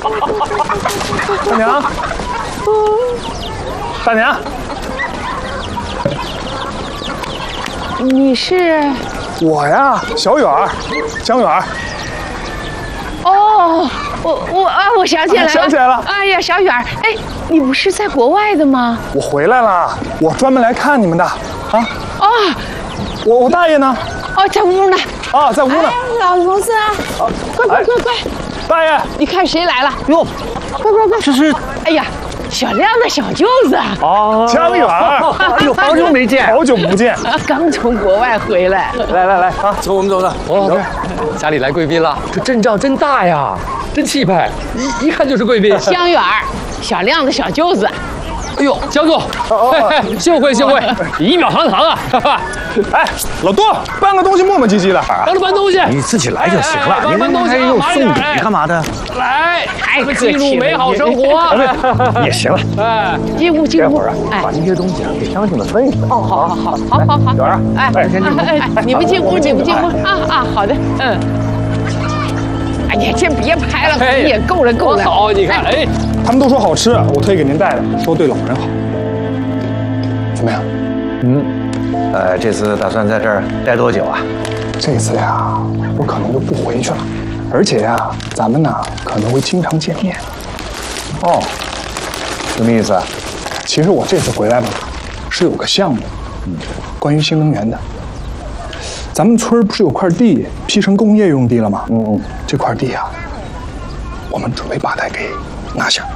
大娘，大娘， 你是？ 我呀，小远儿，江远儿。 哦，我想起来了， 想起来了。 哎呀，小远儿，哎，你不是在国外的吗？ 我回来了，我专门来看你们的。啊？ 哦， 我大爷呢？ 哦，在屋呢。 啊，在屋呢。 哎，老头子啊，快！ 大爷， 你看谁来了？ 哟， 快！ 这是哎呀，小亮的小舅子啊， 哦， 江远儿， 哎呦，好久没见， 好久不见。 刚从国外回来。 来啊， 走，我们走的。 哦，家里来贵宾了，这阵仗真大呀，真气派，一看就是贵宾。 江远儿，小亮的小舅子。 哎呦，江总，幸会，仪表堂堂啊！ 哎，老杜，搬个东西磨磨唧唧的。 帮着搬东西， 你自己来就行了， 搬东西啊， 又送礼干嘛的？ 来，记录美好生活。 也行了。 哎， 进屋。 待会儿啊， 哎， 把这些东西啊给乡亲们分一分。 哦，好。 远儿啊， 哎，你们进屋啊，好的，嗯。哎呀，这别拍了，也够了。 多好，你看，哎， 他们都说好吃，我特意给您带的，说对老人好。怎么样？ 这次打算在这儿待多久啊？ 这次呀，我可能就不回去了，而且呀，咱们呢可能会经常见面。 哦，什么意思啊？ 其实我这次回来吧，是有个项目，关于新能源的。咱们村不是有块地批成工业用地了吗？这块地啊，我们准备把它给拿下。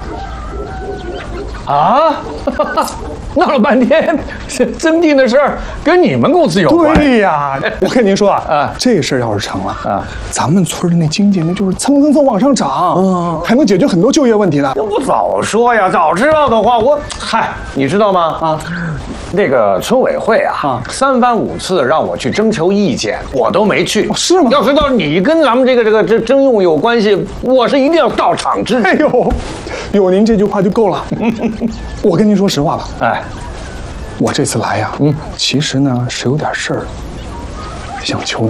啊，闹了半天，是增地的事儿跟你们公司有关。 对呀，我跟您说啊，这事儿要是成了啊，咱们村的那经济那就是蹭往上涨，还能解决很多就业问题呢。 要不早说呀！早知道的话，你知道吗？那个村委会啊，3番5次让我去征求意见，我都没去。 是吗？ 要知道你跟咱们这个征用有关系，我是一定要到场支持。 哎呦，有您这句话就够了。我跟您说实话吧， 哎， 我这次来呀，其实呢是有点事儿，想求您。